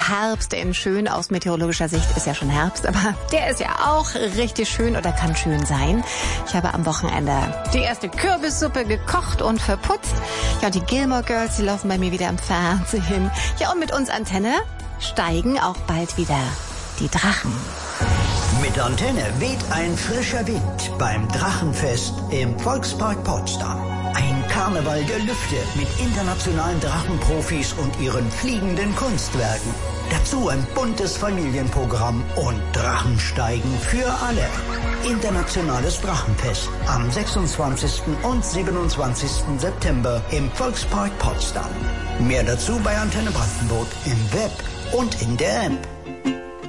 Herbst in schön. Aus meteorologischer Sicht ist ja schon Herbst, aber der ist ja auch richtig schön oder kann schön sein. Ich habe am Wochenende die erste Kürbissuppe gekocht und verputzt. Ja, und die Gilmore Girls, die laufen bei mir wieder im Fernsehen. Ja, und mit uns Antenne steigen auch bald wieder die Drachen. Mit Antenne weht ein frischer Wind beim Drachenfest im Volkspark Potsdam. Ein Karneval der Lüfte mit internationalen Drachenprofis und ihren fliegenden Kunstwerken. Dazu ein buntes Familienprogramm und Drachensteigen für alle. Internationales Drachenfest am 26. und 27. September im Volkspark Potsdam. Mehr dazu bei Antenne Brandenburg im Web und in der App.